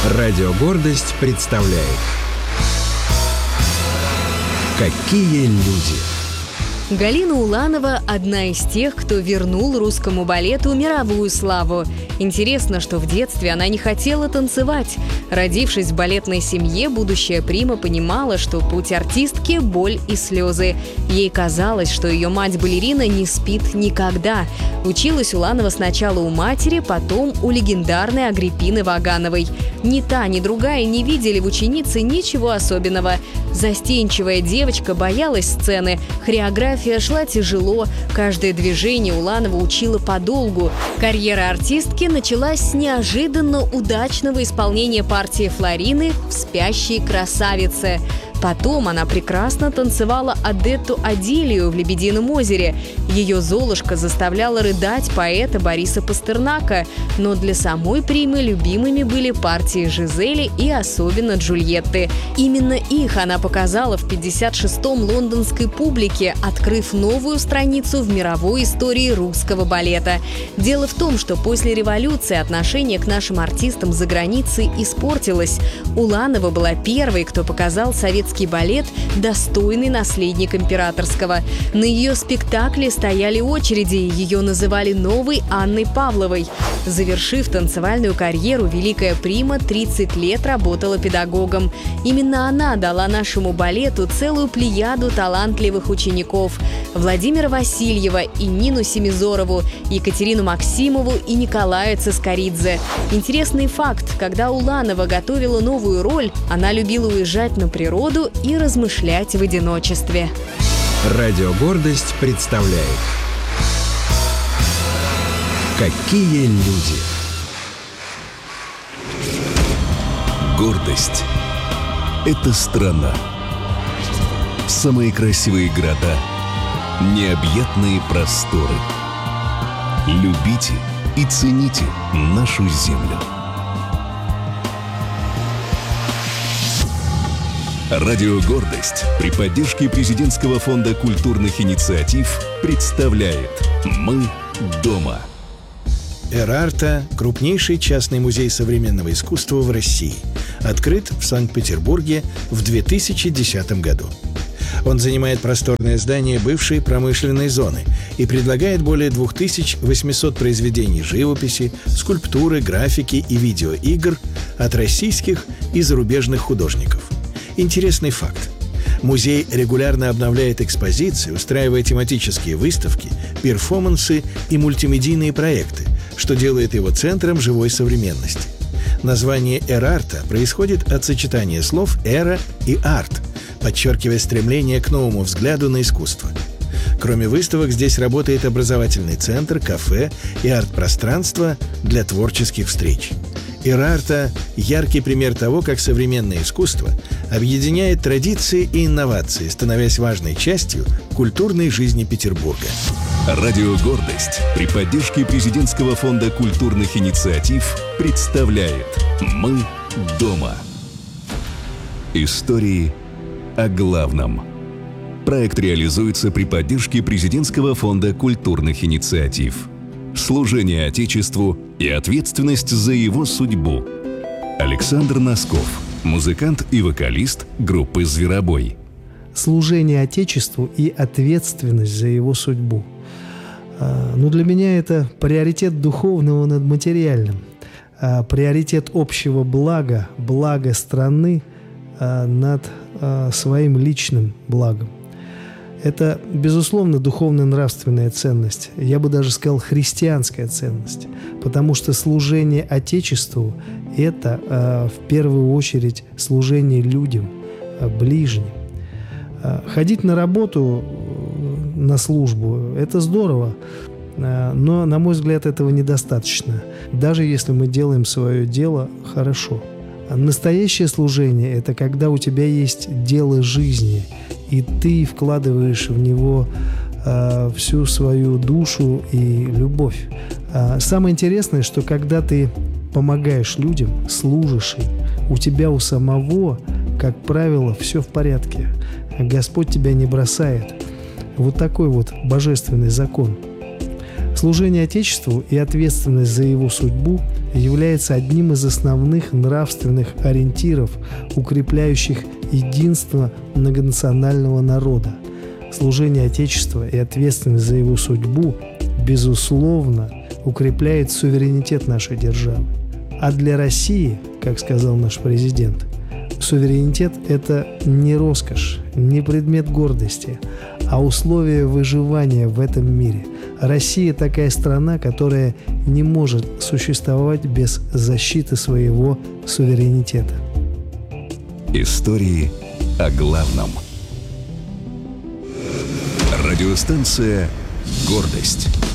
Радио «Гордость» представляет «Какие люди». Галина Уланова – одна из тех, кто вернул русскому балету мировую славу. Интересно, что в детстве она не хотела танцевать. Родившись в балетной семье, будущая прима понимала, что путь артистки – боль и слезы. Ей казалось, что ее мать-балерина не спит никогда. Училась Уланова сначала у матери, потом у легендарной Агриппины Вагановой. Ни та, ни другая не видели в ученице ничего особенного. Застенчивая девочка боялась сцены, хореография шла тяжело, каждое движение Уланова учила подолгу. Карьера артистки началась с неожиданно удачного исполнения партии Флорины в «Спящей красавице». Потом она прекрасно танцевала Одетту Адилию в «Лебедином озере». Ее Золушка заставляла рыдать поэта Бориса Пастернака. Но для самой примы любимыми были партии Жизели и особенно Джульетты. Именно их она показала в 56-м лондонской публике, открыв новую страницу в мировой истории русского балета. Дело в том, что после революции отношение к нашим артистам за границей испортилось. Уланова была первой, кто показал советский балет, достойный наследник императорского. На ее спектакле стояли очереди, ее называли новой Анной Павловой. Завершив танцевальную карьеру, великая прима 30 лет работала педагогом. Именно она дала нашему балету целую плеяду талантливых учеников: Владимира Васильева и Нину Семизорову, Екатерину Максимову и Николая Цискоридзе. Интересный факт: когда Уланова готовила новую роль, она любила уезжать на природу и размышлять в одиночестве. Радио «Гордость» представляет «Какие люди». Гордость – это страна. Самые красивые города, необъятные просторы. Любите и цените нашу землю. Радио «Гордость» при поддержке Президентского фонда культурных инициатив представляет «Мы дома». Эр-Арта – крупнейший частный музей современного искусства в России. Открыт в Санкт-Петербурге в 2010 году. Он занимает просторное здание бывшей промышленной зоны и предлагает более 2800 произведений живописи, скульптуры, графики и видеоигр от российских и зарубежных художников. Интересный факт. Музей регулярно обновляет экспозиции, устраивая тематические выставки, перформансы и мультимедийные проекты, что делает его центром живой современности. Название «Эр-Арта» происходит от сочетания слов «эра» и «арт», подчеркивая стремление к новому взгляду на искусство. Кроме выставок, здесь работает образовательный центр, кафе и арт-пространство для творческих встреч. Эр-Арта – яркий пример того, как современное искусство объединяет традиции и инновации, становясь важной частью культурной жизни Петербурга. Радио «Гордость» при поддержке Президентского фонда культурных инициатив представляет «Мы дома». Истории о главном. Проект реализуется при поддержке Президентского фонда культурных инициатив. Служение Отечеству и ответственность за его судьбу. Александр Носков, музыкант и вокалист группы «Зверобой». Служение Отечеству и ответственность за его судьбу. Но для меня это приоритет духовного над материальным, приоритет общего блага, блага страны над своим личным благом. Это, безусловно, духовно-нравственная ценность. Я бы даже сказал, христианская ценность. Потому что служение Отечеству – это, в первую очередь, служение людям, ближним. Ходить на работу, на службу – это здорово. Но, на мой взгляд, этого недостаточно. Даже если мы делаем свое дело хорошо. Настоящее служение – это когда у тебя есть дело жизни, и ты вкладываешь в него всю свою душу и любовь. Самое интересное, что когда ты помогаешь людям, служишь им, у тебя у самого, как правило, все в порядке. Господь тебя не бросает. Вот такой вот божественный закон. Служение Отечеству и ответственность за его судьбу является одним из основных нравственных ориентиров, укрепляющих единство многонационального народа. Служение Отечеству и ответственность за его судьбу, безусловно, укрепляет суверенитет нашей державы. А для России, как сказал наш президент, суверенитет – это не роскошь, не предмет гордости, а условие выживания в этом мире. Россия – такая страна, которая не может существовать без защиты своего суверенитета. Истории о главном. Радиостанция «Гордость».